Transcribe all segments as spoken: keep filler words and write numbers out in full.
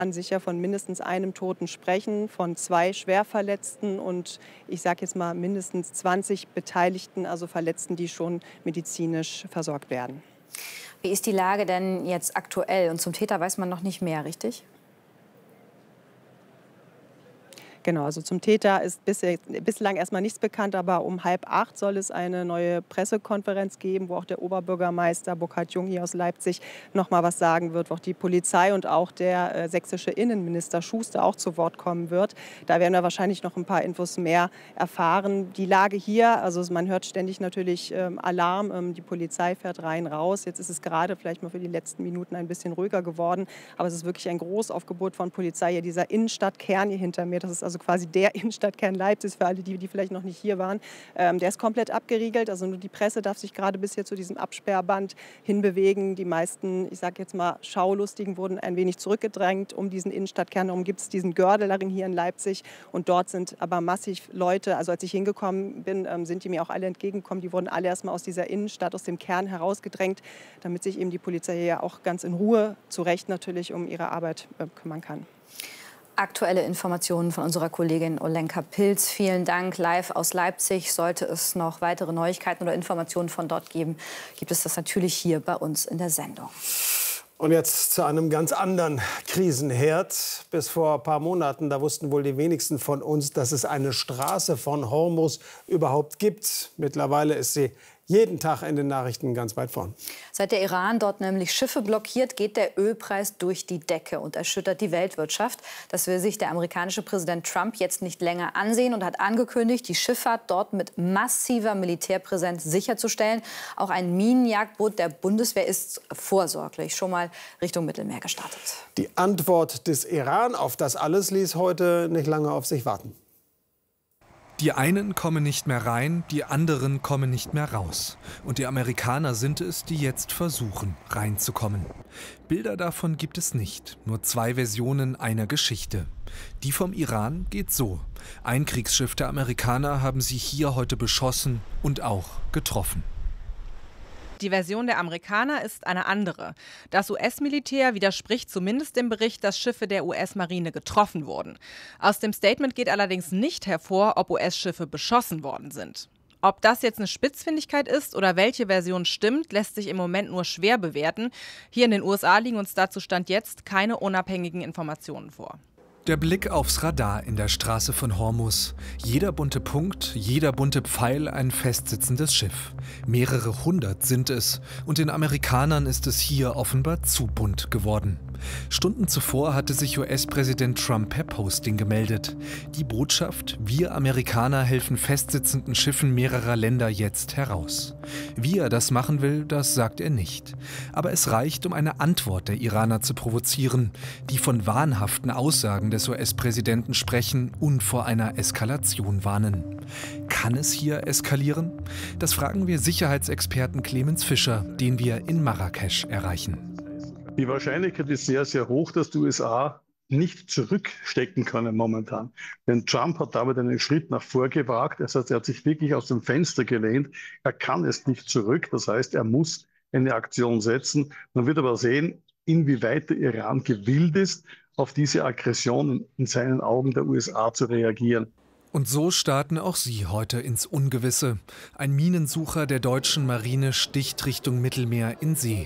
sicher von mindestens einem Toten sprechen, von zwei Schwerverletzten und ich sage jetzt mal mindestens zwanzig Beteiligten, also Verletzten, die schon medizinisch versorgt werden. Wie ist die Lage denn jetzt aktuell? Und zum Täter weiß man noch nicht mehr, richtig? Genau, also zum Täter ist bisher, bislang erstmal nichts bekannt, aber um halb acht soll es eine neue Pressekonferenz geben, wo auch der Oberbürgermeister Burkhard Jung hier aus Leipzig noch mal was sagen wird, wo auch die Polizei und auch der äh, sächsische Innenminister Schuster auch zu Wort kommen wird. Da werden wir wahrscheinlich noch ein paar Infos mehr erfahren. Die Lage hier, also man hört ständig natürlich ähm, Alarm, ähm, die Polizei fährt rein, raus. Jetzt ist es gerade vielleicht mal für die letzten Minuten ein bisschen ruhiger geworden, aber es ist wirklich ein Großaufgebot von Polizei hier, dieser Innenstadtkern hier hinter mir, das ist also quasi der Innenstadtkern Leipzigs für alle, die, die vielleicht noch nicht hier waren. Ähm, der ist komplett abgeriegelt, also nur die Presse darf sich gerade bis hier zu diesem Absperrband hinbewegen. Die meisten, ich sage jetzt mal, Schaulustigen wurden ein wenig zurückgedrängt um diesen Innenstadtkern. Darum gibt es diesen Gördelring hier in Leipzig und dort sind aber massiv Leute, also als ich hingekommen bin, ähm, sind die mir auch alle entgegengekommen. Die wurden alle erstmal aus dieser Innenstadt, aus dem Kern herausgedrängt, damit sich eben die Polizei hier auch ganz in Ruhe, zu Recht natürlich, um ihre Arbeit äh, kümmern kann. Aktuelle Informationen von unserer Kollegin Olenka Pilz. Vielen Dank, live aus Leipzig. Sollte es noch weitere Neuigkeiten oder Informationen von dort geben, gibt es das natürlich hier bei uns in der Sendung. Und jetzt zu einem ganz anderen Krisenherd. Bis vor ein paar Monaten, da wussten wohl die wenigsten von uns, dass es eine Straße von Hormuz überhaupt gibt. Mittlerweile ist sie jeden Tag in den Nachrichten ganz weit vorn. Seit der Iran dort nämlich Schiffe blockiert, geht der Ölpreis durch die Decke und erschüttert die Weltwirtschaft. Das will sich der amerikanische Präsident Trump jetzt nicht länger ansehen und hat angekündigt, die Schifffahrt dort mit massiver Militärpräsenz sicherzustellen. Auch ein Minenjagdboot der Bundeswehr ist vorsorglich schon mal Richtung Mittelmeer gestartet. Die Antwort des Iran auf das alles ließ heute nicht lange auf sich warten. Die einen kommen nicht mehr rein, die anderen kommen nicht mehr raus. Und die Amerikaner sind es, die jetzt versuchen, reinzukommen. Bilder davon gibt es nicht, nur zwei Versionen einer Geschichte. Die vom Iran geht so. Ein Kriegsschiff der Amerikaner haben sie hier heute beschossen und auch getroffen. Die Version der Amerikaner ist eine andere. Das U S-Militär widerspricht zumindest dem Bericht, dass Schiffe der U S-Marine getroffen wurden. Aus dem Statement geht allerdings nicht hervor, ob U S-Schiffe beschossen worden sind. Ob das jetzt eine Spitzfindigkeit ist oder welche Version stimmt, lässt sich im Moment nur schwer bewerten. Hier in den U S A liegen uns dazu Stand jetzt keine unabhängigen Informationen vor. Der Blick aufs Radar in der Straße von Hormuz. Jeder bunte Punkt, jeder bunte Pfeil ein festsitzendes Schiff. Mehrere hundert sind es. Und den Amerikanern ist es hier offenbar zu bunt geworden. Stunden zuvor hatte sich U S-Präsident Trump per Posting gemeldet. Die Botschaft: Wir Amerikaner helfen festsitzenden Schiffen mehrerer Länder jetzt heraus. Wie er das machen will, das sagt er nicht. Aber es reicht, um eine Antwort der Iraner zu provozieren, die von wahnhaften Aussagen des U S-Präsidenten sprechen und vor einer Eskalation warnen. Kann es hier eskalieren? Das fragen wir Sicherheitsexperten Clemens Fischer, den wir in Marrakesch erreichen. Die Wahrscheinlichkeit ist sehr, sehr hoch, dass die U S A nicht zurückstecken können momentan. Denn Trump hat damit einen Schritt nach vor gewagt. Das heißt, er hat sich wirklich aus dem Fenster gelehnt. Er kann es nicht zurück. Das heißt, er muss eine Aktion setzen. Man wird aber sehen, inwieweit der Iran gewillt ist, auf diese Aggression in seinen Augen der U S A zu reagieren. Und so starten auch sie heute ins Ungewisse. Ein Minensucher der deutschen Marine sticht Richtung Mittelmeer in See.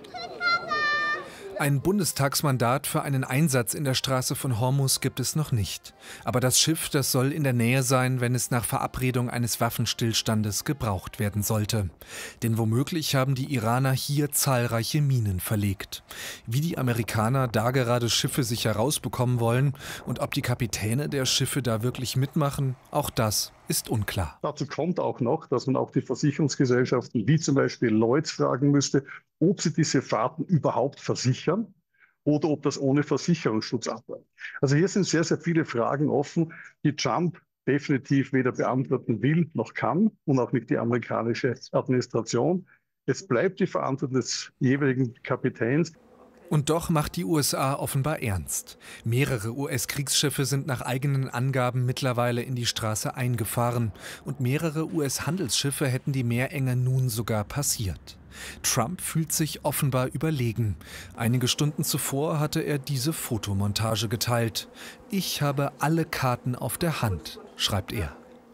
Ein Bundestagsmandat für einen Einsatz in der Straße von Hormuz gibt es noch nicht. Aber das Schiff, das soll in der Nähe sein, wenn es nach Verabredung eines Waffenstillstandes gebraucht werden sollte. Denn womöglich haben die Iraner hier zahlreiche Minen verlegt. Wie die Amerikaner da gerade Schiffe sich herausbekommen wollen und ob die Kapitäne der Schiffe da wirklich mitmachen, auch das ist unklar. Dazu kommt auch noch, dass man auch die Versicherungsgesellschaften wie zum Beispiel Lloyds fragen müsste, ob sie diese Fahrten überhaupt versichern oder ob das ohne Versicherungsschutz abläuft. Also hier sind sehr, sehr viele Fragen offen, die Trump definitiv weder beantworten will noch kann und auch nicht die amerikanische Administration. Es bleibt die Verantwortung des jeweiligen Kapitäns. Und doch macht die U S A offenbar ernst. Mehrere U S-Kriegsschiffe sind nach eigenen Angaben mittlerweile in die Straße eingefahren. Und mehrere U S-Handelsschiffe hätten die Meerenge nun sogar passiert. Trump fühlt sich offenbar überlegen. Einige Stunden zuvor hatte er diese Fotomontage geteilt. Ich habe alle Karten auf der Hand, schreibt er.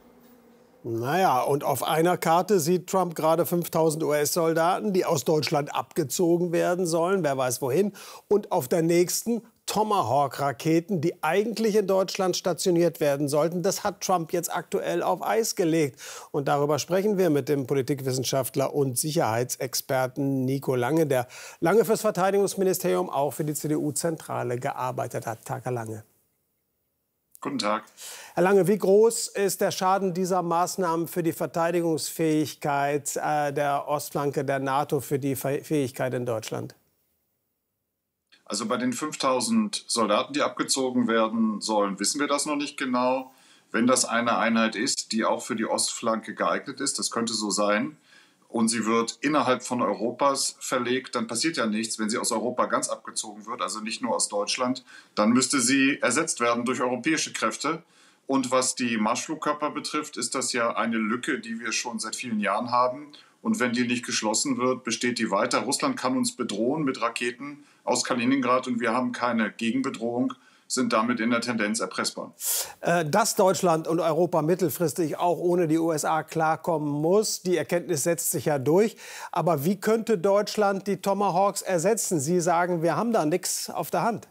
Naja, und auf einer Karte sieht Trump gerade fünftausend U S-Soldaten, die aus Deutschland abgezogen werden sollen, wer weiß wohin. Und auf der nächsten Tomahawk-Raketen, die eigentlich in Deutschland stationiert werden sollten. Das hat Trump jetzt aktuell auf Eis gelegt. Und darüber sprechen wir mit dem Politikwissenschaftler und Sicherheitsexperten Nico Lange, der lange fürs Verteidigungsministerium, auch für die C D U-Zentrale gearbeitet hat. Tag, Herr Lange. Guten Tag. Herr Lange, wie groß ist der Schaden dieser Maßnahmen für die Verteidigungsfähigkeit äh, der Ostflanke der NATO, für die Fähigkeit in Deutschland? Also bei den fünftausend Soldaten, die abgezogen werden sollen, wissen wir das noch nicht genau. Wenn das eine Einheit ist, die auch für die Ostflanke geeignet ist, das könnte so sein, und sie wird innerhalb von Europas verlegt, dann passiert ja nichts. Wenn sie aus Europa ganz abgezogen wird, also nicht nur aus Deutschland, dann müsste sie ersetzt werden durch europäische Kräfte. Und was die Marschflugkörper betrifft, ist das ja eine Lücke, die wir schon seit vielen Jahren haben. Und wenn die nicht geschlossen wird, besteht die weiter. Russland kann uns bedrohen mit Raketen aus Kaliningrad und wir haben keine Gegenbedrohung, sind damit in der Tendenz erpressbar. Dass Deutschland und Europa mittelfristig auch ohne die U S A klarkommen muss, die Erkenntnis setzt sich ja durch. Aber wie könnte Deutschland die Tomahawks ersetzen? Sie sagen, wir haben da nichts auf der Hand.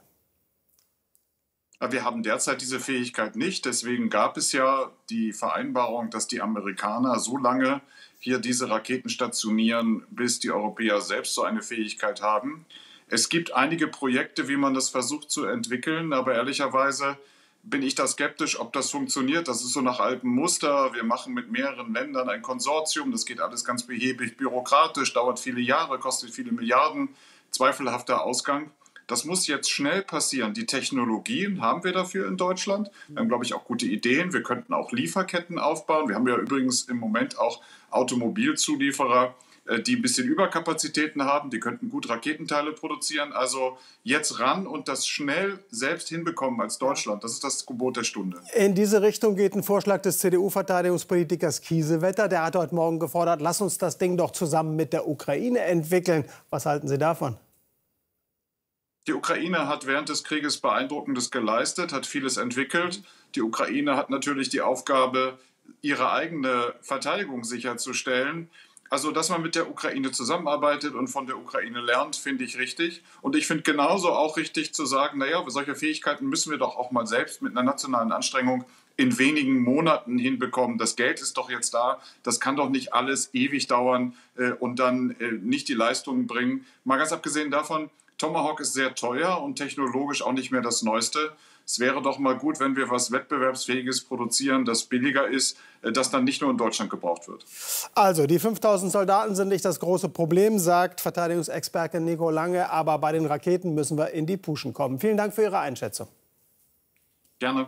Wir haben derzeit diese Fähigkeit nicht. Deswegen gab es ja die Vereinbarung, dass die Amerikaner so lange hier diese Raketen stationieren, bis die Europäer selbst so eine Fähigkeit haben. Es gibt einige Projekte, wie man das versucht zu entwickeln, aber ehrlicherweise bin ich da skeptisch, ob das funktioniert. Das ist so nach altem Muster. Wir machen mit mehreren Ländern ein Konsortium. Das geht alles ganz behäbig bürokratisch, dauert viele Jahre, kostet viele Milliarden. Zweifelhafter Ausgang. Das muss jetzt schnell passieren. Die Technologien haben wir dafür in Deutschland. Wir haben, glaube ich, auch gute Ideen. Wir könnten auch Lieferketten aufbauen. Wir haben ja übrigens im Moment auch Automobilzulieferer, die ein bisschen Überkapazitäten haben. Die könnten gut Raketenteile produzieren. Also jetzt ran und das schnell selbst hinbekommen als Deutschland. Das ist das Gebot der Stunde. In diese Richtung geht ein Vorschlag des C D U-Verteidigungspolitikers Kiesewetter. Der hat heute Morgen gefordert, lass uns das Ding doch zusammen mit der Ukraine entwickeln. Was halten Sie davon? Die Ukraine hat während des Krieges Beeindruckendes geleistet, hat vieles entwickelt. Die Ukraine hat natürlich die Aufgabe, ihre eigene Verteidigung sicherzustellen. Also, dass man mit der Ukraine zusammenarbeitet und von der Ukraine lernt, finde ich richtig. Und ich finde genauso auch richtig zu sagen, naja, solche Fähigkeiten müssen wir doch auch mal selbst mit einer nationalen Anstrengung in wenigen Monaten hinbekommen. Das Geld ist doch jetzt da. Das kann doch nicht alles ewig dauern äh, und dann äh, nicht die Leistungen bringen. Mal ganz abgesehen davon, Tomahawk ist sehr teuer und technologisch auch nicht mehr das Neueste. Es wäre doch mal gut, wenn wir was Wettbewerbsfähiges produzieren, das billiger ist, das dann nicht nur in Deutschland gebraucht wird. Also, die fünftausend Soldaten sind nicht das große Problem, sagt Verteidigungsexperte Nico Lange. Aber bei den Raketen müssen wir in die Puschen kommen. Vielen Dank für Ihre Einschätzung. Gerne.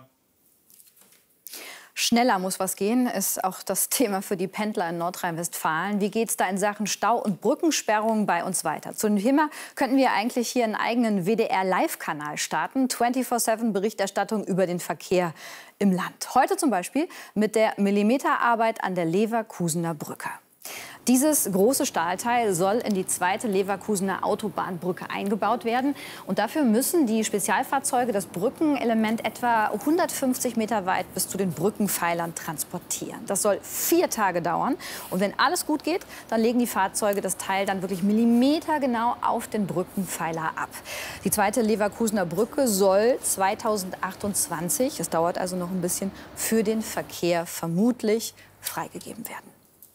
Schneller muss was gehen, ist auch das Thema für die Pendler in Nordrhein-Westfalen. Wie geht es da in Sachen Stau und Brückensperrungen bei uns weiter? Zu dem Thema könnten wir eigentlich hier einen eigenen W D R-Live-Kanal starten. vierundzwanzig sieben Berichterstattung über den Verkehr im Land. Heute zum Beispiel mit der Millimeterarbeit an der Leverkusener Brücke. Dieses große Stahlteil soll in die zweite Leverkusener Autobahnbrücke eingebaut werden. Und dafür müssen die Spezialfahrzeuge das Brückenelement etwa hundertfünfzig Meter weit bis zu den Brückenpfeilern transportieren. Das soll vier Tage dauern. Und wenn alles gut geht, dann legen die Fahrzeuge das Teil dann wirklich millimetergenau auf den Brückenpfeiler ab. Die zweite Leverkusener Brücke soll zweitausendachtundzwanzig, es dauert also noch ein bisschen, für den Verkehr vermutlich freigegeben werden.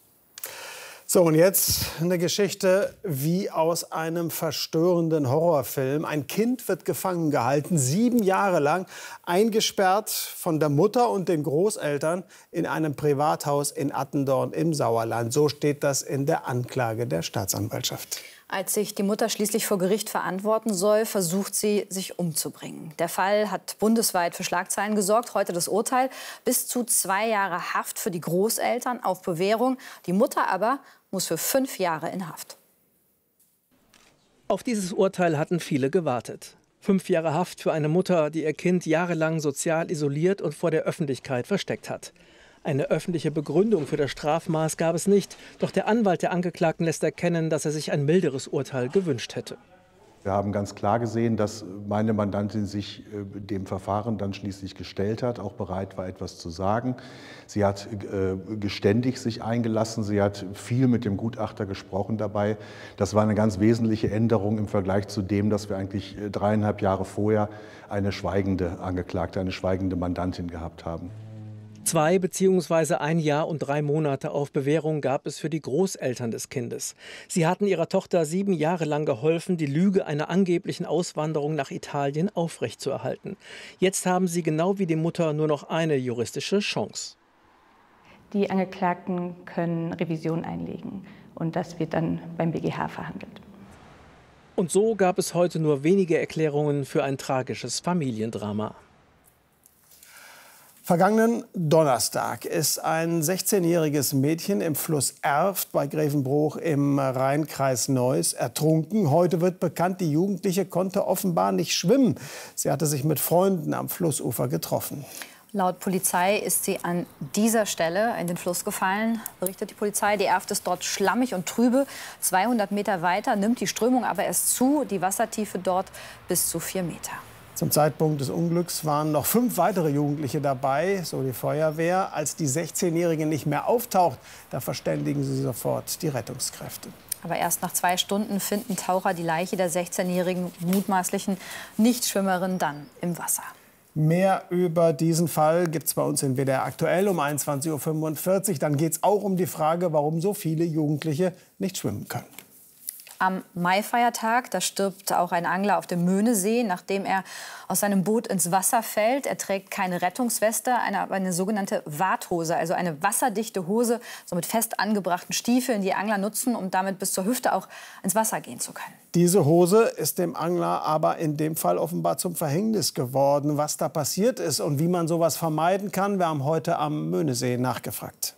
So, und jetzt eine Geschichte wie aus einem verstörenden Horrorfilm. Ein Kind wird gefangen gehalten, sieben Jahre lang, eingesperrt von der Mutter und den Großeltern in einem Privathaus in Attendorn im Sauerland. So steht das in der Anklage der Staatsanwaltschaft. Als sich die Mutter schließlich vor Gericht verantworten soll, versucht sie, sich umzubringen. Der Fall hat bundesweit für Schlagzeilen gesorgt. Heute das Urteil: bis zu zwei Jahre Haft für die Großeltern auf Bewährung. Die Mutter aber muss für fünf Jahre in Haft. Auf dieses Urteil hatten viele gewartet. Fünf Jahre Haft für eine Mutter, die ihr Kind jahrelang sozial isoliert und vor der Öffentlichkeit versteckt hat. Eine öffentliche Begründung für das Strafmaß gab es nicht. Doch der Anwalt der Angeklagten lässt erkennen, dass er sich ein milderes Urteil gewünscht hätte. Wir haben ganz klar gesehen, dass meine Mandantin sich dem Verfahren dann schließlich gestellt hat, auch bereit war, etwas zu sagen. Sie hat geständig sich eingelassen, sie hat viel mit dem Gutachter gesprochen dabei. Das war eine ganz wesentliche Änderung im Vergleich zu dem, dass wir eigentlich dreieinhalb Jahre vorher eine schweigende Angeklagte, eine schweigende Mandantin gehabt haben. Zwei bzw. ein Jahr und drei Monate auf Bewährung gab es für die Großeltern des Kindes. Sie hatten ihrer Tochter sieben Jahre lang geholfen, die Lüge einer angeblichen Auswanderung nach Italien aufrechtzuerhalten. Jetzt haben sie genau wie die Mutter nur noch eine juristische Chance. Die Angeklagten können Revision einlegen und das wird dann beim B G H verhandelt. Und so gab es heute nur wenige Erklärungen für ein tragisches Familiendrama. Vergangenen Donnerstag ist ein sechzehnjähriges Mädchen im Fluss Erft bei Grevenbroich im Rheinkreis Neuss ertrunken. Heute wird bekannt, die Jugendliche konnte offenbar nicht schwimmen. Sie hatte sich mit Freunden am Flussufer getroffen. Laut Polizei ist sie an dieser Stelle in den Fluss gefallen, berichtet die Polizei. Die Erft ist dort schlammig und trübe. zweihundert Meter weiter nimmt die Strömung aber erst zu. Die Wassertiefe dort bis zu vier Meter. Zum Zeitpunkt des Unglücks waren noch fünf weitere Jugendliche dabei, so die Feuerwehr. Als die sechzehnjährige nicht mehr auftaucht, da verständigen sie sofort die Rettungskräfte. Aber erst nach zwei Stunden finden Taucher die Leiche der sechzehnjährigen mutmaßlichen Nichtschwimmerin dann im Wasser. Mehr über diesen Fall gibt es bei uns in W D R aktuell um einundzwanzig Uhr fünfundvierzig. Dann geht es auch um die Frage, warum so viele Jugendliche nicht schwimmen können. Am Maifeiertag, da stirbt auch ein Angler auf dem Möhnesee, nachdem er aus seinem Boot ins Wasser fällt. Er trägt keine Rettungsweste, eine, eine sogenannte Warthose, also eine wasserdichte Hose, so mit fest angebrachten Stiefeln, die Angler nutzen, um damit bis zur Hüfte auch ins Wasser gehen zu können. Diese Hose ist dem Angler aber in dem Fall offenbar zum Verhängnis geworden. Was da passiert ist und wie man sowas vermeiden kann, wir haben heute am Möhnesee nachgefragt.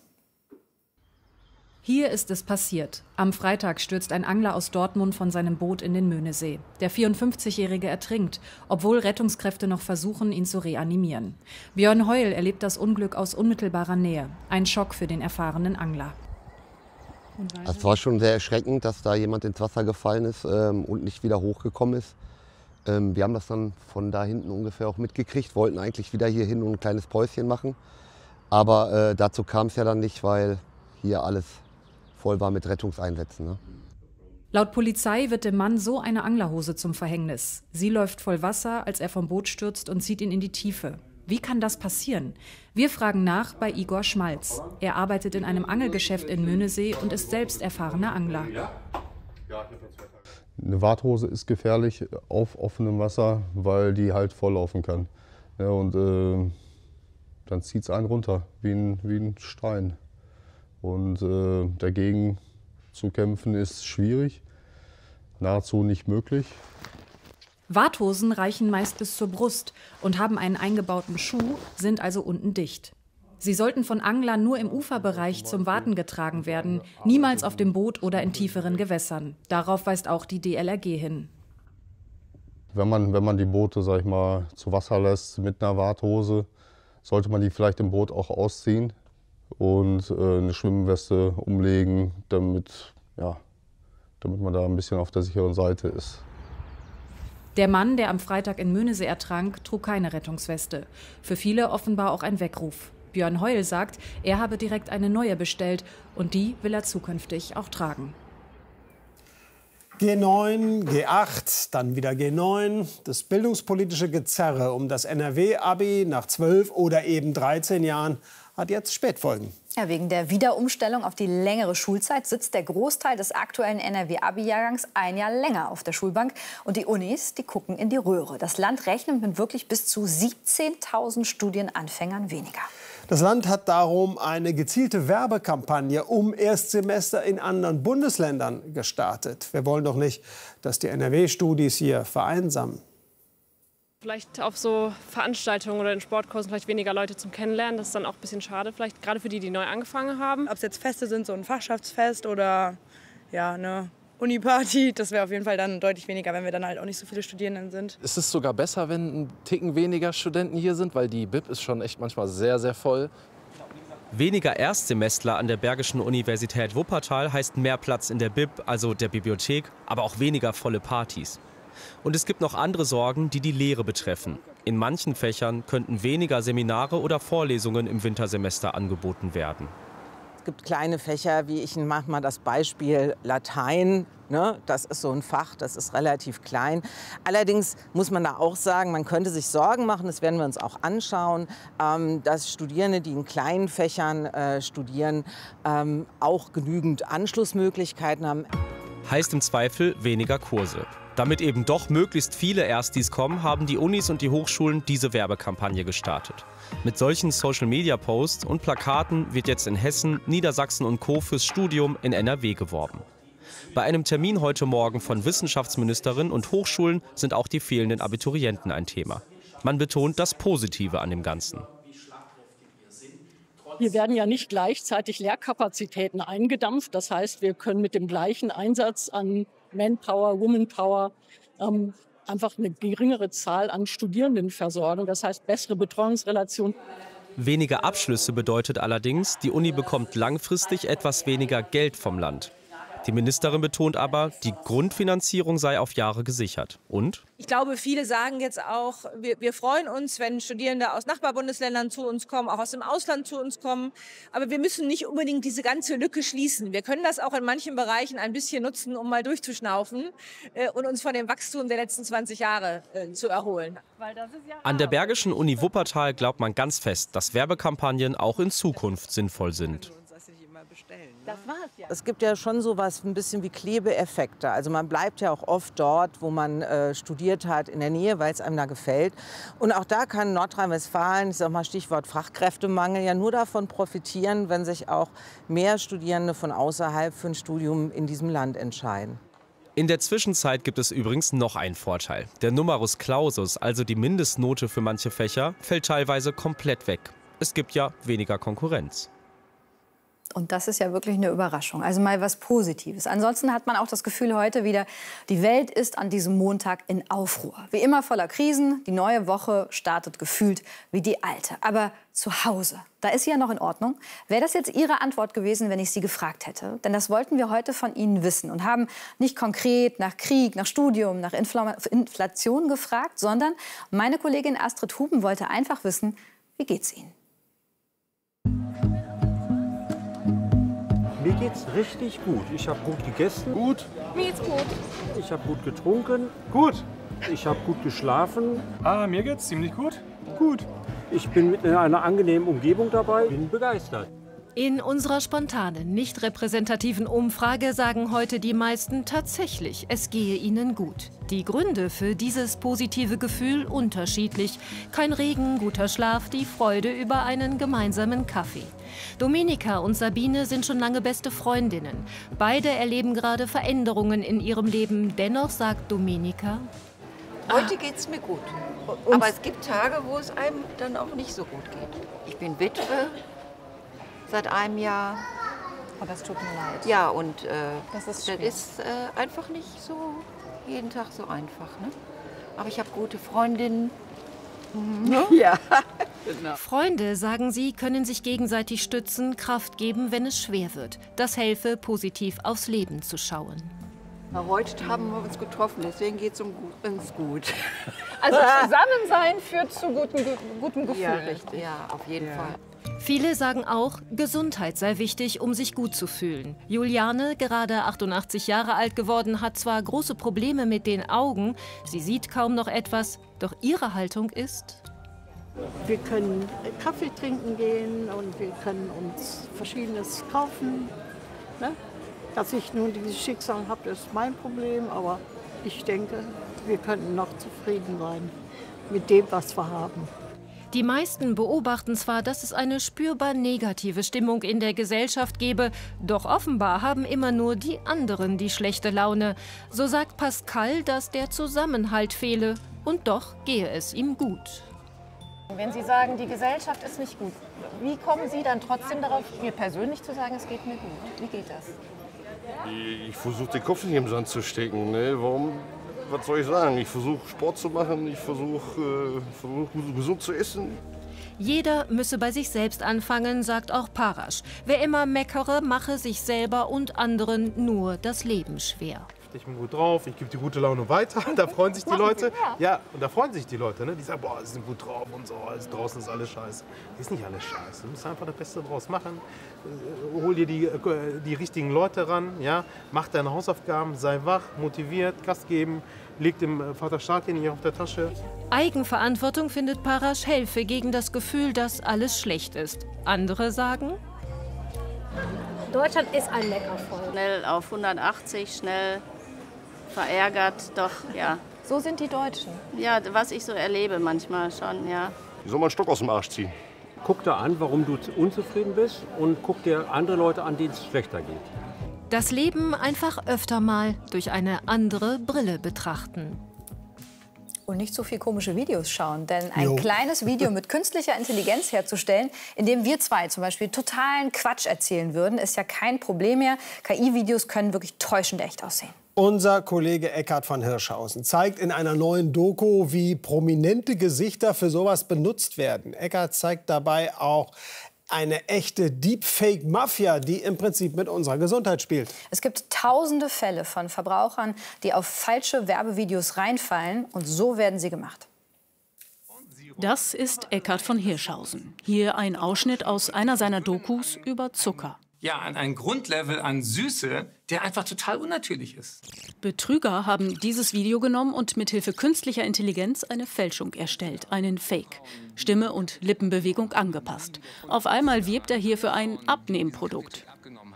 Hier ist es passiert. Am Freitag stürzt ein Angler aus Dortmund von seinem Boot in den Möhnesee. Der vierundfünfzigjährige ertrinkt, obwohl Rettungskräfte noch versuchen, ihn zu reanimieren. Björn Heul erlebt das Unglück aus unmittelbarer Nähe. Ein Schock für den erfahrenen Angler. Es war schon sehr erschreckend, dass da jemand ins Wasser gefallen ist ähm, und nicht wieder hochgekommen ist. Ähm, wir haben das dann von da hinten ungefähr auch mitgekriegt, wollten eigentlich wieder hier hin und ein kleines Päuschen machen. Aber äh, dazu kam es ja dann nicht, weil hier alles voll war mit Rettungseinsätzen. Ne? Laut Polizei wird dem Mann so eine Anglerhose zum Verhängnis. Sie läuft voll Wasser, als er vom Boot stürzt und zieht ihn in die Tiefe. Wie kann das passieren? Wir fragen nach bei Igor Schmalz. Er arbeitet in einem Angelgeschäft in Möhnesee und ist selbst erfahrener Angler. Eine Warthose ist gefährlich auf offenem Wasser, weil die halt volllaufen kann. Ja, und äh, dann zieht es einen runter, wie ein, wie ein Stein. Und äh, dagegen zu kämpfen ist schwierig, nahezu nicht möglich. Warthosen reichen meist bis zur Brust und haben einen eingebauten Schuh, sind also unten dicht. Sie sollten von Anglern nur im Uferbereich zum Warten getragen werden, niemals auf dem Boot oder in tieferen Gewässern. Darauf weist auch die D L R G hin. Wenn man, wenn man die Boote, sag ich mal, zu Wasser lässt mit einer Warthose, sollte man die vielleicht im Boot auch ausziehen und äh, eine Schwimmweste umlegen, damit, ja, damit man da ein bisschen auf der sicheren Seite ist. Der Mann, der am Freitag in Möhnesee ertrank, trug keine Rettungsweste. Für viele offenbar auch ein Weckruf. Björn Heul sagt, er habe direkt eine neue bestellt und die will er zukünftig auch tragen. G neun, G acht, dann wieder G neun. Das bildungspolitische Gezerre um das N R W-Abi nach zwölf oder eben dreizehn Jahren hat jetzt Spätfolgen. Ja, wegen der Wiederumstellung auf die längere Schulzeit sitzt der Großteil des aktuellen N R W-Abi-Jahrgangs ein Jahr länger auf der Schulbank. Und die Unis, die gucken in die Röhre. Das Land rechnet mit wirklich bis zu siebzehntausend Studienanfängern weniger. Das Land hat darum eine gezielte Werbekampagne um Erstsemester in anderen Bundesländern gestartet. Wir wollen doch nicht, dass die N R W-Studis hier vereinsamen. Vielleicht auf so Veranstaltungen oder in Sportkursen vielleicht weniger Leute zum Kennenlernen. Das ist dann auch ein bisschen schade, vielleicht gerade für die, die neu angefangen haben. Ob es jetzt Feste sind, so ein Fachschaftsfest oder ja, ne, Uni-Party. Das wäre auf jeden Fall dann deutlich weniger, wenn wir dann halt auch nicht so viele Studierenden sind. Es ist sogar besser, wenn ein Ticken weniger Studenten hier sind, weil die B I B ist schon echt manchmal sehr, sehr voll. Weniger Erstsemestler an der Bergischen Universität Wuppertal heißt mehr Platz in der B I B, also der Bibliothek, aber auch weniger volle Partys. Und es gibt noch andere Sorgen, die die Lehre betreffen. In manchen Fächern könnten weniger Seminare oder Vorlesungen im Wintersemester angeboten werden. Es gibt kleine Fächer, wie ich mache mal das Beispiel Latein. Ne? Das ist so ein Fach, das ist relativ klein. Allerdings muss man da auch sagen, man könnte sich Sorgen machen, das werden wir uns auch anschauen, ähm, dass Studierende, die in kleinen Fächern äh, studieren, ähm, auch genügend Anschlussmöglichkeiten haben. Heißt im Zweifel weniger Kurse. Damit eben doch möglichst viele Erstis kommen, haben die Unis und die Hochschulen diese Werbekampagne gestartet. Mit solchen Social-Media-Posts und Plakaten wird jetzt in Hessen, Niedersachsen und Co. fürs Studium in N R W geworben. Bei einem Termin heute Morgen von Wissenschaftsministerin und Hochschulen sind auch die fehlenden Abiturienten ein Thema. Man betont das Positive an dem Ganzen. Hier werden ja nicht gleichzeitig Lehrkapazitäten eingedampft. Das heißt, wir können mit dem gleichen Einsatz an Manpower, Womanpower ähm, einfach eine geringere Zahl an Studierenden versorgen. Das heißt, bessere Betreuungsrelationen. Weniger Abschlüsse bedeutet allerdings, die Uni bekommt langfristig etwas weniger Geld vom Land. Die Ministerin betont aber, die Grundfinanzierung sei auf Jahre gesichert. Und? Ich glaube, viele sagen jetzt auch, wir, wir freuen uns, wenn Studierende aus Nachbarbundesländern zu uns kommen, auch aus dem Ausland zu uns kommen. Aber wir müssen nicht unbedingt diese ganze Lücke schließen. Wir können das auch in manchen Bereichen ein bisschen nutzen, um mal durchzuschnaufen äh, und uns von dem Wachstum der letzten zwanzig Jahre äh, zu erholen. An der Bergischen Uni Wuppertal glaubt man ganz fest, dass Werbekampagnen auch in Zukunft sinnvoll sind. Es gibt ja schon so was ein bisschen wie Klebeeffekte. Also man bleibt ja auch oft dort, wo man äh, studiert hat, in der Nähe, weil es einem da gefällt. Und auch da kann Nordrhein-Westfalen, ich sag mal Stichwort Fachkräftemangel, ja nur davon profitieren, wenn sich auch mehr Studierende von außerhalb für ein Studium in diesem Land entscheiden. In der Zwischenzeit gibt es übrigens noch einen Vorteil. Der Numerus Clausus, also die Mindestnote für manche Fächer, fällt teilweise komplett weg. Es gibt ja weniger Konkurrenz. Und das ist ja wirklich eine Überraschung. Also mal was Positives. Ansonsten hat man auch das Gefühl heute wieder, die Welt ist an diesem Montag in Aufruhr. Wie immer voller Krisen. Die neue Woche startet gefühlt wie die alte. Aber zu Hause, da ist sie ja noch in Ordnung. Wäre das jetzt Ihre Antwort gewesen, wenn ich Sie gefragt hätte? Denn das wollten wir heute von Ihnen wissen und haben nicht konkret nach Krieg, nach Studium, nach Infl- Inflation gefragt, sondern meine Kollegin Astrid Huben wollte einfach wissen, wie geht's Ihnen? Mir geht's richtig gut. Ich habe gut gegessen. Gut. Mir geht's gut. Ich habe gut getrunken. Gut. Ich habe gut geschlafen. Ah, mir geht's ziemlich gut. Gut. Ich bin in einer angenehmen Umgebung dabei. Bin begeistert. In unserer spontanen, nicht repräsentativen Umfrage sagen heute die meisten tatsächlich, es gehe ihnen gut. Die Gründe für dieses positive Gefühl unterschiedlich. Kein Regen, guter Schlaf, die Freude über einen gemeinsamen Kaffee. Dominika und Sabine sind schon lange beste Freundinnen. Beide erleben gerade Veränderungen in ihrem Leben. Dennoch sagt Dominika: Heute geht's mir gut. Aber es gibt Tage, wo es einem dann auch nicht so gut geht. Ich bin Witwe. Seit einem Jahr. Oh, das tut mir leid. Ja, und äh, das ist, das ist äh, einfach nicht so jeden Tag so einfach. Ne? Aber ich habe gute Freundinnen. Mhm. Ja. Genau. Freunde, sagen sie, können sich gegenseitig stützen, Kraft geben, wenn es schwer wird. Das helfe, positiv aufs Leben zu schauen. Heute haben wir uns getroffen, deswegen geht es uns gut. Also Zusammensein führt zu gutem, gutem Gefühl. Ja, richtig. Ja, auf jeden ja. Fall. Viele sagen auch, Gesundheit sei wichtig, um sich gut zu fühlen. Juliane, gerade achtundachtzig Jahre alt geworden, hat zwar große Probleme mit den Augen, sie sieht kaum noch etwas, doch ihre Haltung ist: Wir können Kaffee trinken gehen und wir können uns Verschiedenes kaufen. Ne? Dass ich nun dieses Schicksal habe, ist mein Problem, aber ich denke, wir könnten noch zufrieden sein mit dem, was wir haben. Die meisten beobachten zwar, dass es eine spürbar negative Stimmung in der Gesellschaft gebe, doch offenbar haben immer nur die anderen die schlechte Laune. So sagt Pascal, dass der Zusammenhalt fehle, und doch gehe es ihm gut. Wenn Sie sagen, die Gesellschaft ist nicht gut, wie kommen Sie dann trotzdem darauf, mir persönlich zu sagen, es geht mir gut? Wie geht das? Ich versuche den Kopf nicht im Sand zu stecken. Ne? Warum? Was soll ich sagen? Ich versuche Sport zu machen, ich versuche äh, versuch, gesund zu essen. Jeder müsse bei sich selbst anfangen, sagt auch Parasch. Wer immer meckere, mache sich selber und anderen nur das Leben schwer. Ich bin gut drauf, ich gebe die gute Laune weiter, da freuen sich die Leute. Ja, und da freuen sich die Leute, ne? Die sagen, boah, sie sind gut drauf und so, also draußen ist alles scheiße. Ist nicht alles scheiße, du musst einfach das Beste draus machen. Hol dir die, die richtigen Leute ran, ja? Mach deine Hausaufgaben, sei wach, motiviert, Gas geben, leg dem Vater Staat hier auf der Tasche. Eigenverantwortung, findet Parasch, helfe gegen das Gefühl, dass alles schlecht ist. Andere sagen: Deutschland ist ein Meckervolk. Schnell auf hundertachtzig, schnell verärgert, doch, ja. So sind die Deutschen. Ja, was ich so erlebe manchmal schon, ja. Wie soll man einen Stock aus dem Arsch ziehen? Guck dir an, warum du unzufrieden bist und guck dir andere Leute an, denen es schlechter geht. Das Leben einfach öfter mal durch eine andere Brille betrachten. Und nicht so viel komische Videos schauen, denn ein Jo. kleines Video mit künstlicher Intelligenz herzustellen, in dem wir zwei zum Beispiel totalen Quatsch erzählen würden, ist ja kein Problem mehr. K I-Videos können wirklich täuschend echt aussehen. Unser Kollege Eckhard von Hirschhausen zeigt in einer neuen Doku, wie prominente Gesichter für sowas benutzt werden. Eckhard zeigt dabei auch eine echte Deepfake-Mafia, die im Prinzip mit unserer Gesundheit spielt. Es gibt tausende Fälle von Verbrauchern, die auf falsche Werbevideos reinfallen, und so werden sie gemacht. Das ist Eckhard von Hirschhausen. Hier ein Ausschnitt aus einer seiner Dokus über Zucker. Ja, an ein Grundlevel an Süße, der einfach total unnatürlich ist. Betrüger haben dieses Video genommen und mithilfe künstlicher Intelligenz eine Fälschung erstellt, einen Fake. Stimme und Lippenbewegung angepasst. Auf einmal wirbt er hier für ein Abnehmprodukt.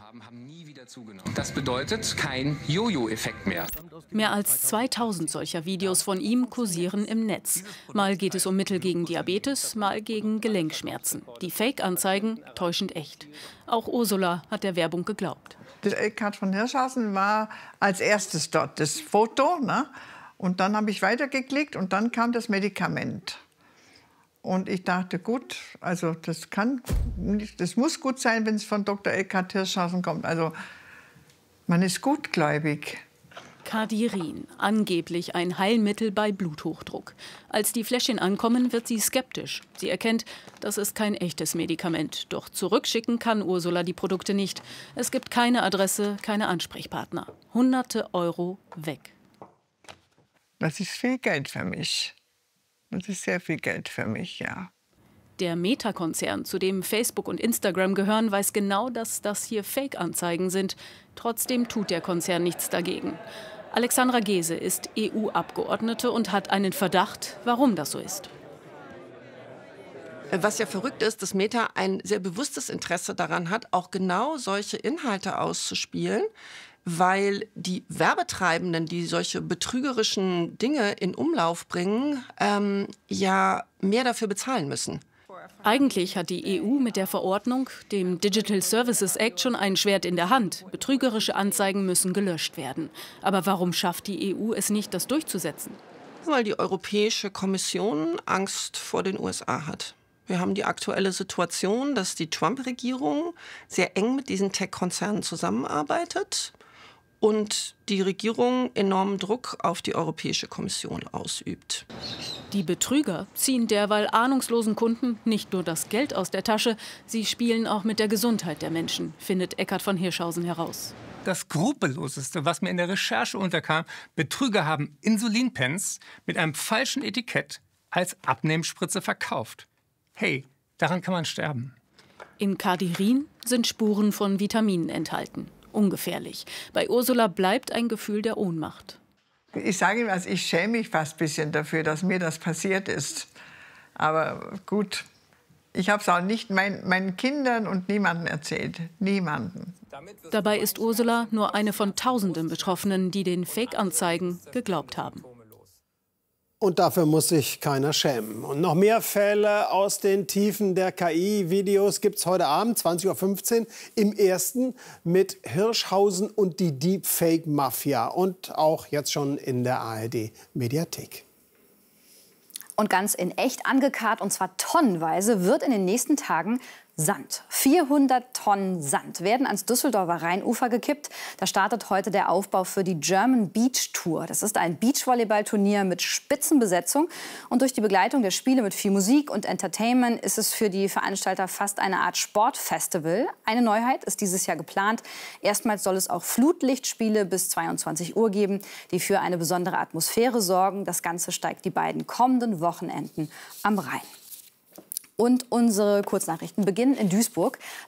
Das bedeutet kein Jojo-Effekt mehr. Mehr als zweitausend solcher Videos von ihm kursieren im Netz. Mal geht es um Mittel gegen Diabetes, mal gegen Gelenkschmerzen. Die Fake-Anzeigen täuschend echt. Auch Ursula hat der Werbung geglaubt. Der Eckhard von Hirschhausen war als erstes dort, das Foto. Ne? Und dann habe ich weitergeklickt und dann kam das Medikament. Und ich dachte, gut, also das kann, das muss gut sein, wenn es von Doktor Eckhard Hirschhausen kommt. Also man ist gutgläubig. Cadirin, angeblich ein Heilmittel bei Bluthochdruck. Als die Fläschchen ankommen, wird sie skeptisch. Sie erkennt, das ist kein echtes Medikament. Doch zurückschicken kann Ursula die Produkte nicht. Es gibt keine Adresse, keine Ansprechpartner. Hunderte Euro weg. Das ist viel Geld für mich. Das ist sehr viel Geld für mich, ja. Der Meta-Konzern, zu dem Facebook und Instagram gehören, weiß genau, dass das hier Fake-Anzeigen sind. Trotzdem tut der Konzern nichts dagegen. Alexandra Gese ist E U-Abgeordnete und hat einen Verdacht, warum das so ist. Was ja verrückt ist, dass Meta ein sehr bewusstes Interesse daran hat, auch genau solche Inhalte auszuspielen, weil die Werbetreibenden, die solche betrügerischen Dinge in Umlauf bringen, ähm, ja mehr dafür bezahlen müssen. Eigentlich hat die E U mit der Verordnung, dem Digital Services Act, schon ein Schwert in der Hand. Betrügerische Anzeigen müssen gelöscht werden. Aber warum schafft die E U es nicht, das durchzusetzen? Weil die Europäische Kommission Angst vor den U S A hat. Wir haben die aktuelle Situation, dass die Trump-Regierung sehr eng mit diesen Tech-Konzernen zusammenarbeitet und die Regierung enormen Druck auf die Europäische Kommission ausübt. Die Betrüger ziehen derweil ahnungslosen Kunden nicht nur das Geld aus der Tasche, sie spielen auch mit der Gesundheit der Menschen, findet Eckhard von Hirschhausen heraus. Das Skrupelloseste, was mir in der Recherche unterkam: Betrüger haben Insulinpens mit einem falschen Etikett als Abnehmspritze verkauft. Hey, daran kann man sterben. In Cadirin sind Spuren von Vitaminen enthalten. Ungefährlich. Bei Ursula bleibt ein Gefühl der Ohnmacht. Ich sage Ihnen was, ich schäme mich fast ein bisschen dafür, dass mir das passiert ist. Aber gut, ich habe es auch nicht mein, meinen Kindern und niemandem erzählt. Niemanden. Dabei ist Ursula nur eine von tausenden Betroffenen, die den Fake-Anzeigen geglaubt haben. Und dafür muss sich keiner schämen. Und noch mehr Fälle aus den Tiefen der K I-Videos gibt es heute Abend, zwanzig Uhr fünfzehn, im Ersten mit Hirschhausen und die Deepfake-Mafia. Und auch jetzt schon in der A R D-Mediathek. Und ganz in echt angekarrt, und zwar tonnenweise, wird in den nächsten Tagen Sand. vierhundert Tonnen Sand werden ans Düsseldorfer Rheinufer gekippt. Da startet heute der Aufbau für die German Beach Tour. Das ist ein Beachvolleyballturnier mit Spitzenbesetzung. Und durch die Begleitung der Spiele mit viel Musik und Entertainment ist es für die Veranstalter fast eine Art Sportfestival. Eine Neuheit ist dieses Jahr geplant. Erstmals soll es auch Flutlichtspiele bis zweiundzwanzig Uhr geben, die für eine besondere Atmosphäre sorgen. Das Ganze steigt die beiden kommenden Wochenenden am Rhein. Und unsere Kurznachrichten beginnen in Duisburg.